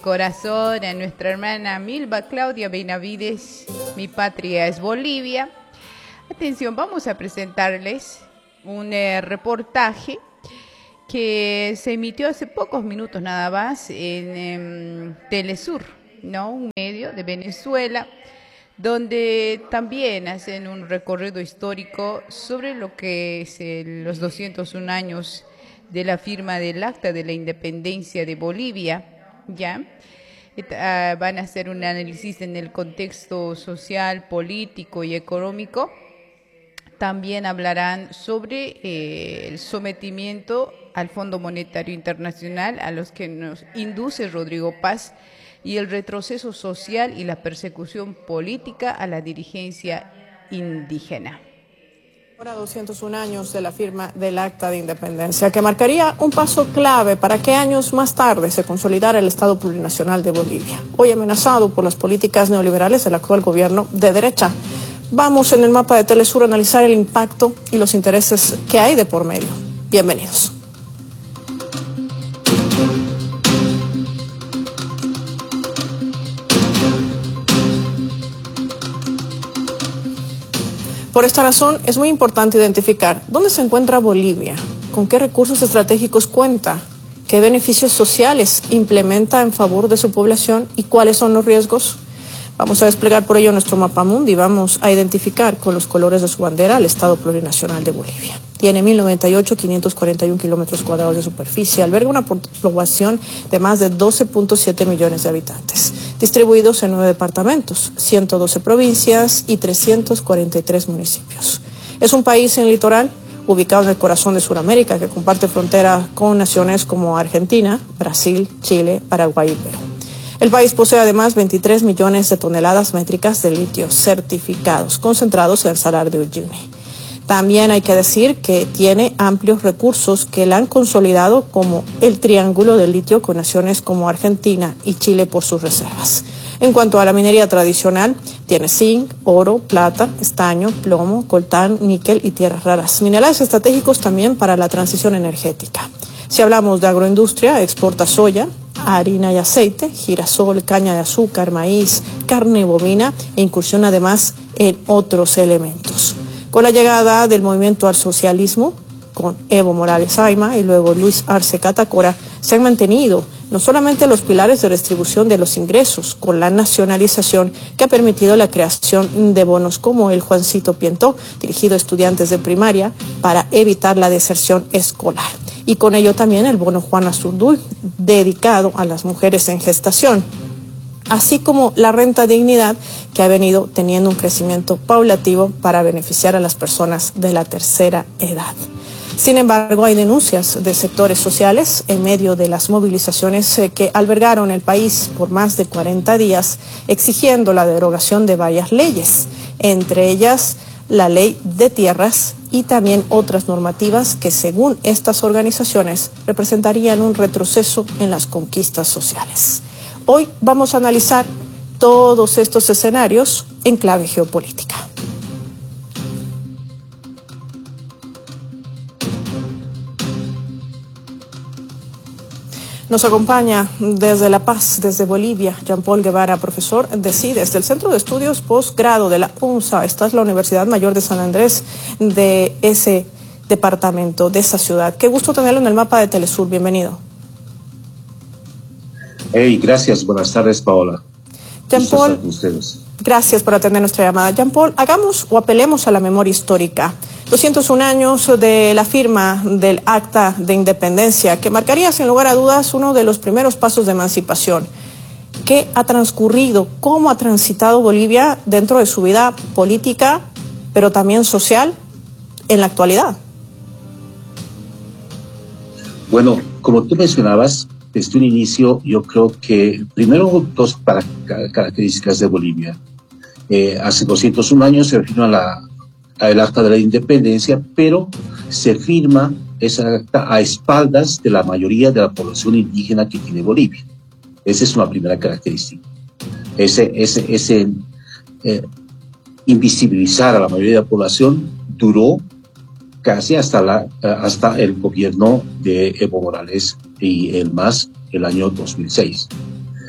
corazón a nuestra hermana Milva Claudia Benavides. Mi patria es Bolivia. Atención, vamos a presentarles un reportaje que se emitió hace pocos minutos nada más en Telesur, ¿no? Un medio de Venezuela, donde también hacen un recorrido histórico sobre lo que es los 201 años de la firma del Acta de la Independencia de Bolivia, ¿ya? Van a hacer un análisis en el contexto social, político y económico. También hablarán sobre el sometimiento al Fondo Monetario Internacional a los que nos induce Rodrigo Paz y el retroceso social y la persecución política a la dirigencia indígena. Ahora 201 años de la firma del Acta de Independencia, que marcaría un paso clave para que años más tarde se consolidara el Estado Plurinacional de Bolivia, hoy amenazado por las políticas neoliberales del actual gobierno de derecha. Vamos en el mapa de Telesur a analizar el impacto y los intereses que hay de por medio. Bienvenidos. Por esta razón, es muy importante identificar dónde se encuentra Bolivia, con qué recursos estratégicos cuenta, qué beneficios sociales implementa en favor de su población y cuáles son los riesgos. Vamos a desplegar por ello nuestro mapa mundi y vamos a identificar con los colores de su bandera al Estado Plurinacional de Bolivia. Tiene 1098, 541 kilómetros cuadrados de superficie, alberga una población de más de 12.7 millones de habitantes, distribuidos en 9 departamentos, 112 provincias y 343 municipios. Es un país en litoral, ubicado en el corazón de Sudamérica, que comparte frontera con naciones como Argentina, Brasil, Chile, Paraguay y Perú. El país posee además 23 millones de toneladas métricas de litio certificados, concentrados en el Salar de Uyuni. También hay que decir que tiene amplios recursos que la han consolidado como el triángulo del litio con naciones como Argentina y Chile por sus reservas. En cuanto a la minería tradicional, tiene zinc, oro, plata, estaño, plomo, coltán, níquel y tierras raras. Minerales estratégicos también para la transición energética. Si hablamos de agroindustria, exporta soya, harina y aceite, girasol, caña de azúcar, maíz, carne bovina e incursiona además en otros elementos. Con la llegada del movimiento al socialismo, con Evo Morales Ayma y luego Luis Arce Catacora, se han mantenido no solamente los pilares de distribución de los ingresos, con la nacionalización que ha permitido la creación de bonos como el Juancito Pientó, dirigido a estudiantes de primaria para evitar la deserción escolar. Y con ello también el bono Juana Zurduy, dedicado a las mujeres en gestación, así como la renta dignidad, que ha venido teniendo un crecimiento paulatativo para beneficiar a las personas de la tercera edad. Sin embargo, hay denuncias de sectores sociales en medio de las movilizaciones que albergaron el país por más de 40 días, exigiendo la derogación de varias leyes, entre ellas la ley de tierras y también otras normativas que, según estas organizaciones, representarían un retroceso en las conquistas sociales. Hoy vamos a analizar todos estos escenarios en clave geopolítica. Nos acompaña desde La Paz, desde Bolivia, Jean-Paul Guevara, profesor de CIDES, del Centro de Estudios Postgrado de la UNSA. Esta es la Universidad Mayor de San Andrés, de ese departamento, de esa ciudad. Qué gusto tenerlo en el mapa de Telesur. Bienvenido. Hey, gracias. Buenas tardes, Paola. Jean-Paul, gracias por atender nuestra llamada. Jean-Paul, hagamos o apelemos a la memoria histórica. 201 años de la firma del Acta de Independencia, que marcaría sin lugar a dudas uno de los primeros pasos de emancipación. ¿Qué ha transcurrido? ¿Cómo ha transitado Bolivia dentro de su vida política, pero también social en la actualidad? Bueno, como tú mencionabas, desde un inicio yo creo que primero dos características de Bolivia. Hace 201 años se firma el Acta de la Independencia, pero se firma esa acta a espaldas de la mayoría de la población indígena que tiene Bolivia. Esa es una primera característica. Ese invisibilizar a la mayoría de la población duró casi hasta el gobierno de Evo Morales y el MAS, el año 2006.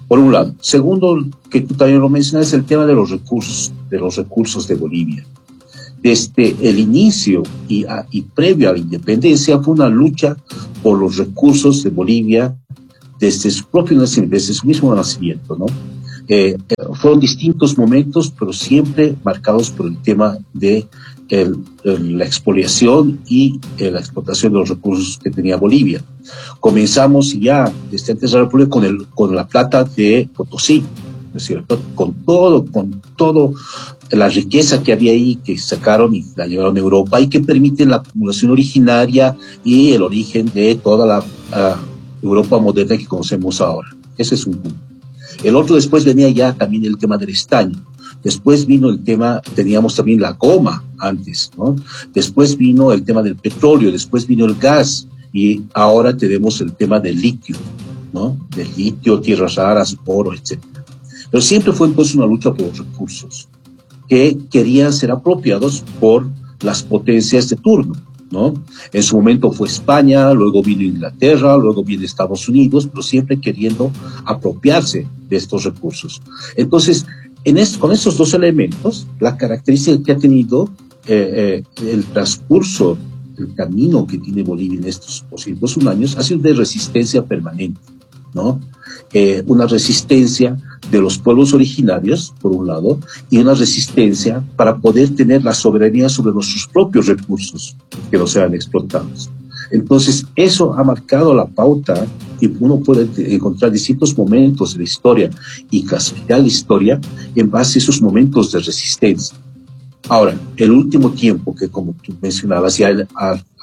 por un lado. Segundo, que tú también lo mencionas, es el tema de los recursos de Bolivia. Desde el inicio y previo a la independencia fue una lucha por los recursos de Bolivia desde su propio nacimiento, desde su mismo nacimiento, ¿no? Fueron distintos momentos, pero siempre marcados por el tema de la expoliación y la explotación de los recursos que tenía Bolivia. Comenzamos ya desde antes de la República con la plata de Potosí, ¿no es cierto? Con todo la riqueza que había ahí, que sacaron y la llevaron a Europa y que permiten la acumulación originaria y el origen de toda la Europa moderna que conocemos ahora. Ese es un punto. El otro, después venía ya también el tema del estaño. Después vino el tema, teníamos también la goma antes, ¿no? Después vino el tema del petróleo, después vino el gas y ahora tenemos el tema del litio, ¿no? Del litio, tierras raras, oro, etc. Pero siempre fue entonces una lucha por los recursos que querían ser apropiados por las potencias de turno, ¿no? En su momento fue España, luego vino Inglaterra, luego viene Estados Unidos, pero siempre queriendo apropiarse de estos recursos. Entonces, con estos dos elementos, la característica que ha tenido el transcurso, el camino que tiene Bolivia en estos 201 años, ha sido de resistencia permanente, ¿no? Una resistencia de los pueblos originarios, por un lado, y una resistencia para poder tener la soberanía sobre nuestros propios recursos que no sean explotados. Entonces, eso ha marcado la pauta y uno puede encontrar distintos momentos de la historia y clasificar la historia en base a esos momentos de resistencia. Ahora, el último tiempo, que como tú mencionabas, ya el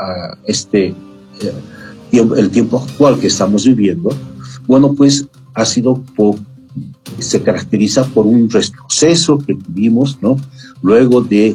tiempo actual que estamos viviendo, bueno, pues se caracteriza por un retroceso que tuvimos, ¿no? Luego de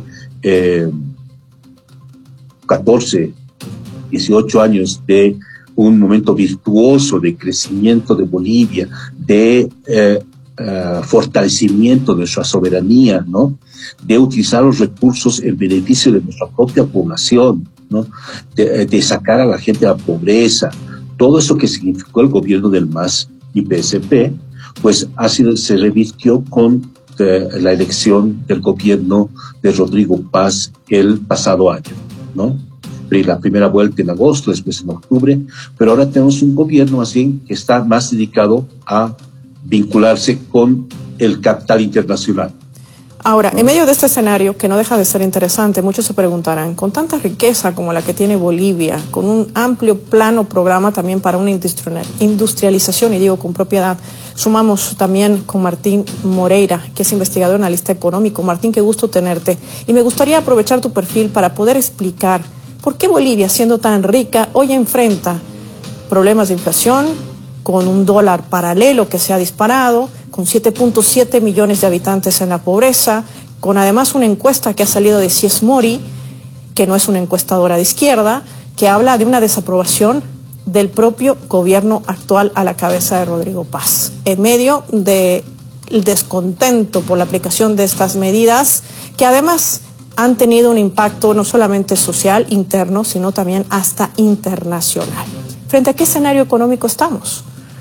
14, 18 años de un momento virtuoso de crecimiento de Bolivia, de fortalecimiento de nuestra soberanía, ¿no? De utilizar los recursos en beneficio de nuestra propia población, ¿no? De sacar a la gente de la pobreza. Todo eso que significó el gobierno del MAS y PSP, pues se revirtió con la elección del gobierno de Rodrigo Paz el pasado año, ¿no? La primera vuelta en agosto, después en octubre, pero ahora tenemos un gobierno así que está más dedicado a vincularse con el capital internacional. Ahora, en medio de este escenario, que no deja de ser interesante, muchos se preguntarán, con tanta riqueza como la que tiene Bolivia, con un amplio programa también para una industrialización, y digo con propiedad, sumamos también con Martín Moreira, que es investigador analista económico. Martín, qué gusto tenerte. Y me gustaría aprovechar tu perfil para poder explicar por qué Bolivia, siendo tan rica, hoy enfrenta problemas de inflación, con un dólar paralelo que se ha disparado, con 7.7 millones de habitantes en la pobreza, con además una encuesta que ha salido de Cies Mori, que no es una encuestadora de izquierda, que habla de una desaprobación del propio gobierno actual a la cabeza de Rodrigo Paz. En medio del descontento por la aplicación de estas medidas, que además han tenido un impacto no solamente social, interno, sino también hasta internacional. ¿Frente a qué escenario económico estamos?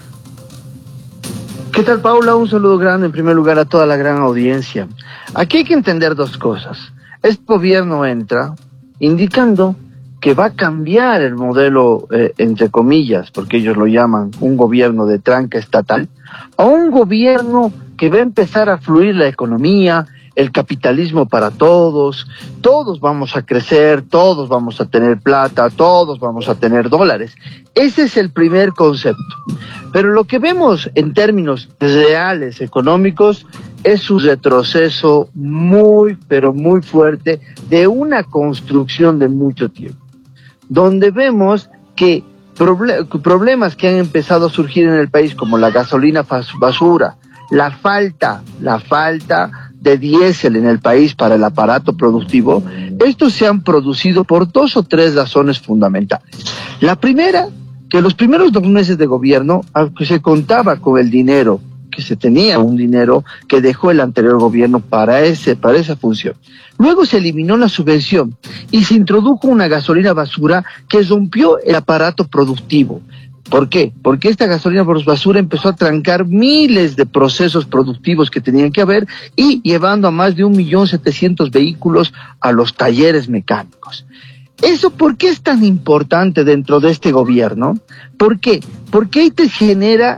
¿Qué tal, Paula? Un saludo grande en primer lugar a toda la gran audiencia. Aquí hay que entender dos cosas. Este gobierno entra indicando que va a cambiar el modelo, entre comillas, porque ellos lo llaman un gobierno de tranca estatal, a un gobierno que va a empezar a fluir la economía, el capitalismo para todos vamos a crecer, todos vamos a tener plata, todos vamos a tener dólares. Ese es el primer concepto. Pero lo que vemos en términos reales económicos es un retroceso muy, pero muy fuerte de una construcción de mucho tiempo, donde vemos que problemas que han empezado a surgir en el país, como la gasolina basura, la falta de diésel en el país para el aparato productivo, estos se han producido por 2 o 3 razones fundamentales. La primera, que los primeros 2 meses de gobierno, aunque se contaba con el dinero, que se tenía un dinero que dejó el anterior gobierno para esa función. Luego se eliminó la subvención y se introdujo una gasolina basura que rompió el aparato productivo. ¿Por qué? Porque esta gasolina por basura empezó a trancar miles de procesos productivos que tenían que haber y llevando a más de 1.700.000 vehículos a los talleres mecánicos. ¿Eso por qué es tan importante dentro de este gobierno? ¿Por qué? Porque ahí te genera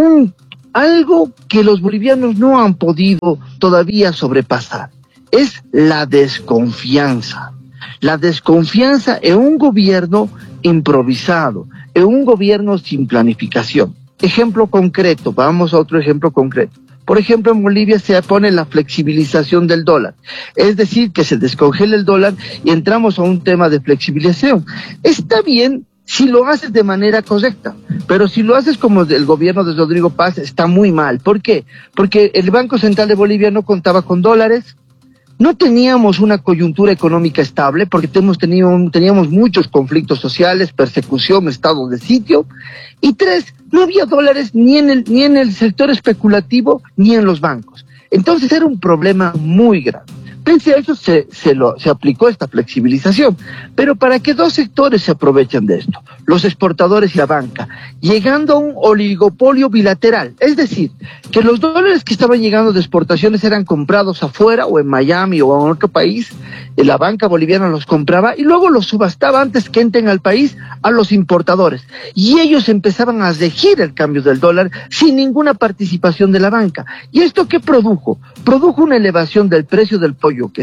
algo que los bolivianos no han podido todavía sobrepasar. Es la desconfianza. La desconfianza en un gobierno improvisado, en un gobierno sin planificación. Ejemplo concreto, vamos a otro ejemplo concreto. Por ejemplo, en Bolivia se pone la flexibilización del dólar, es decir, que se descongela el dólar y entramos a un tema de flexibilización. Está bien si lo haces de manera correcta, pero si lo haces como el gobierno de Rodrigo Paz, está muy mal. ¿Por qué? Porque el Banco Central de Bolivia no contaba con dólares, no teníamos una coyuntura económica estable porque teníamos muchos conflictos sociales, persecución, estado de sitio. Y 3, no había dólares ni en el sector especulativo ni en los bancos. Entonces era un problema muy grave. Pese a eso se aplicó esta flexibilización. Pero para que 2 sectores se aprovechen de esto, los exportadores y la banca, llegando a un oligopolio bilateral, es decir, que los dólares que estaban llegando de exportaciones eran comprados afuera o en Miami o en otro país, la banca boliviana los compraba y luego los subastaba antes que entren al país a los importadores. Y ellos empezaban a regir el cambio del dólar sin ninguna participación de la banca. ¿Y esto qué produjo? Produjo una elevación del precio del pollo que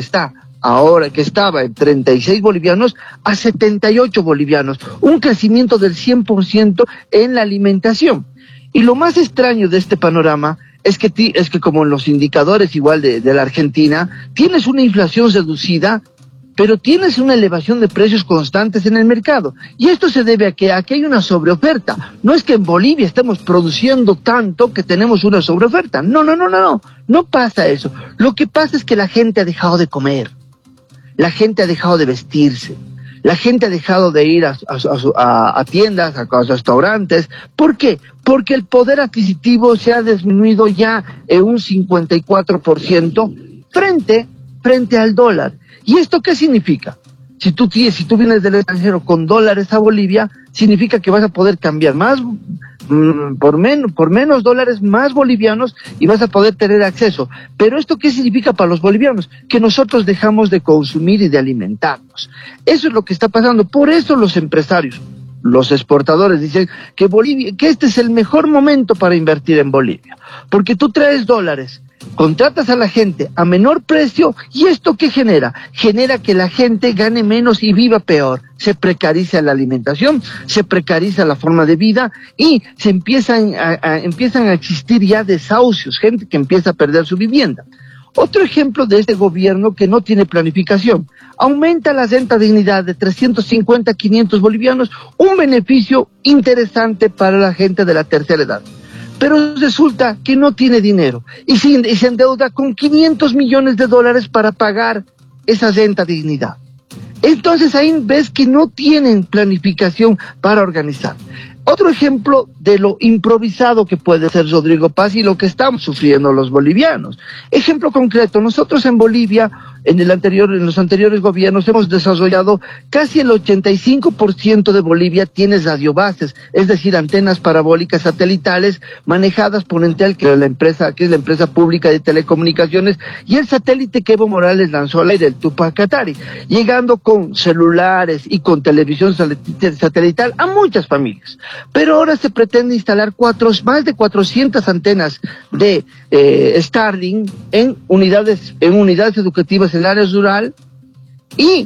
estaba en 36 bolivianos a 78 bolivianos, un crecimiento del 100% en la alimentación. Y lo más extraño de este panorama es que como en los indicadores igual de la Argentina, tienes una inflación reducida, pero tienes una elevación de precios constantes en el mercado. Y esto se debe a que aquí hay una sobreoferta. No es que en Bolivia estemos produciendo tanto que tenemos una sobreoferta. No pasa eso. Lo que pasa es que la gente ha dejado de comer. La gente ha dejado de vestirse. La gente ha dejado de ir a tiendas, a restaurantes. ¿Por qué? Porque el poder adquisitivo se ha disminuido ya en un 54% frente al dólar. ¿Y esto qué significa? Si tú vienes del extranjero con dólares a Bolivia, significa que vas a poder cambiar por menos dólares, más bolivianos, y vas a poder tener acceso. Pero ¿esto qué significa para los bolivianos? Que nosotros dejamos de consumir y de alimentarnos. Eso es lo que está pasando. Por eso los empresarios, los exportadores dicen que este es el mejor momento para invertir en Bolivia. Porque tú traes dólares, contratas a la gente a menor precio, ¿y esto qué genera? Genera que la gente gane menos y viva peor. Se precariza la alimentación, se precariza la forma de vida y se empiezan a existir ya desahucios, gente que empieza a perder su vivienda. Otro ejemplo de este gobierno que no tiene planificación. Aumenta la renta dignidad de 350 a 500 bolivianos, un beneficio interesante para la gente de la tercera edad. Pero resulta que no tiene dinero y se endeuda con 500 millones de dólares para pagar esa renta dignidad. Entonces ahí ves que no tienen planificación para organizar. Otro ejemplo de lo improvisado que puede ser Rodrigo Paz y lo que estamos sufriendo los bolivianos. Ejemplo concreto, nosotros en Bolivia, en los anteriores gobiernos, hemos desarrollado casi el 85% de Bolivia tiene radiobases, es decir, antenas parabólicas satelitales manejadas por Entel, que es la empresa pública de telecomunicaciones, y el satélite que Evo Morales lanzó al aire, el Tupac Katari, llegando con celulares y con televisión satelital a muchas familias. Pero ahora se pretende instalar más de 400 antenas de Starlink en unidades educativas en el área rural, y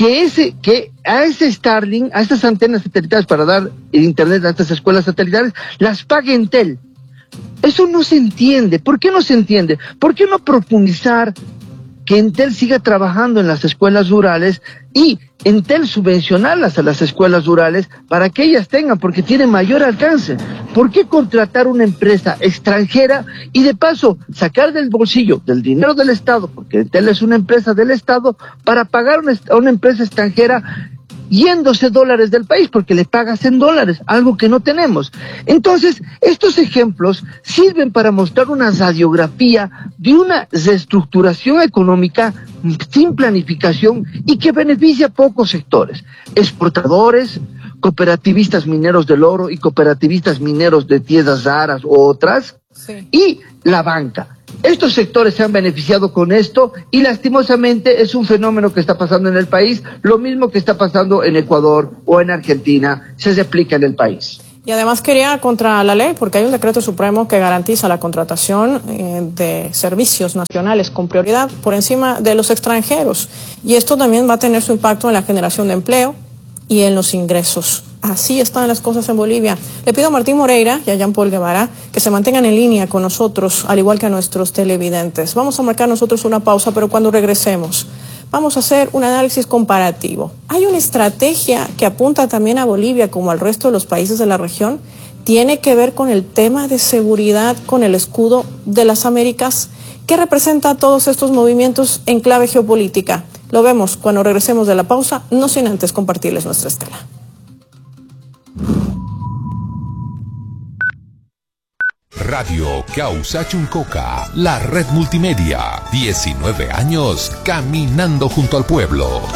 que a ese Starlink, a estas antenas satelitales para dar internet a estas escuelas satelitales, las pague Entel. Eso no se entiende. ¿Por qué no se entiende? ¿Por qué no profundizar que Entel siga trabajando en las escuelas rurales y Entel subvencionarlas a las escuelas rurales para que ellas tengan, porque tienen mayor alcance? ¿Por qué contratar una empresa extranjera y de paso sacar del bolsillo, del dinero del Estado, porque Entel es una empresa del Estado, para pagar a una empresa extranjera yéndose dólares del país, porque le pagas en dólares, algo que no tenemos? Entonces, estos ejemplos sirven para mostrar una radiografía de una reestructuración económica sin planificación y que beneficia a pocos sectores, exportadores, cooperativistas mineros del oro y cooperativistas mineros de tierras raras u otras, Sí. y la banca. Estos sectores se han beneficiado con esto y lastimosamente es un fenómeno que está pasando en el país, lo mismo que está pasando en Ecuador o en Argentina, se replica en el país. Y además quería contra la ley, porque hay un decreto supremo que garantiza la contratación de servicios nacionales con prioridad por encima de los extranjeros. Y esto también va a tener su impacto en la generación de empleo y en los ingresos. Así están las cosas en Bolivia. Le pido a Martín Moreira y a Jean-Paul Guevara que se mantengan en línea con nosotros, al igual que a nuestros televidentes. Vamos a marcar nosotros una pausa, pero cuando regresemos vamos a hacer un análisis comparativo. Hay una estrategia que apunta también a Bolivia como al resto de los países de la región. Tiene que ver con el tema de seguridad, con el escudo de las Américas. ¿Qué representa todos estos movimientos en clave geopolítica? Lo vemos cuando regresemos de la pausa, no sin antes compartirles nuestra estela. Radio Causa Chuncoca, la red multimedia. 19 años caminando junto al pueblo.